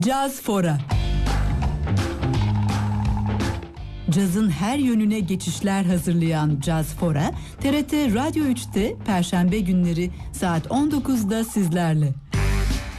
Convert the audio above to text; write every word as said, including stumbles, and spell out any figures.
Caz Fora. Cazın her yönüne geçişler hazırlayan Caz Fora, T R T Radyo üçte Perşembe günleri saat on dokuzda sizlerle.